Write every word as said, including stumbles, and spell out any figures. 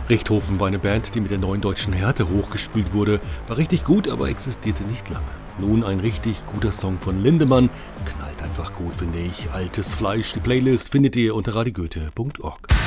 Richthofen war eine Band, die mit der neuen deutschen Härte hochgespült wurde. War richtig gut, aber existierte nicht lange. Nun ein richtig guter Song von Lindemann. Knallt einfach gut, finde ich. Altes Fleisch, die Playlist findet ihr unter radio goethe punkt org.